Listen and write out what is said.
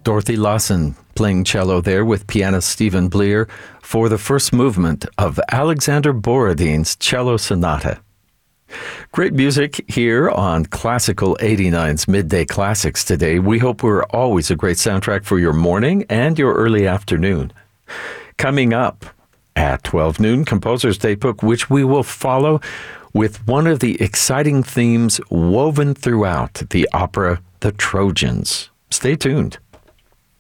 Dorothy Lawson playing cello there with pianist Stephen Bleer for the first movement of Alexander Borodin's Cello Sonata. Great music here on Classical 89's Midday Classics today. We hope we're always a great soundtrack for your morning and your early afternoon. Coming up at 12 noon, Composer's Daybook, which we will follow with one of the exciting themes woven throughout the opera The Trojans. Stay tuned.